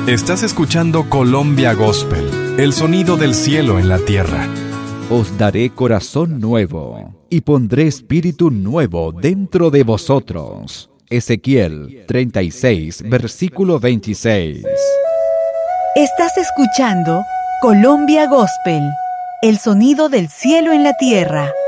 Estás escuchando Colombia Gospel, el sonido del cielo en la tierra. Os daré corazón nuevo, y pondré espíritu nuevo dentro de vosotros. Ezequiel 36, versículo 26. Estás escuchando Colombia Gospel, el sonido del cielo en la tierra.